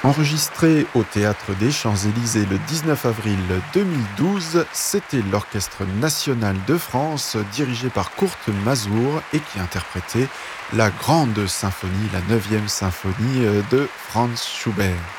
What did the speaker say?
Enregistré au Théâtre des Champs-Élysées le 19 avril 2012, c'était l'Orchestre national de France dirigé par Kurt Masur et qui interprétait la grande symphonie, la 9e symphonie de Franz Schubert.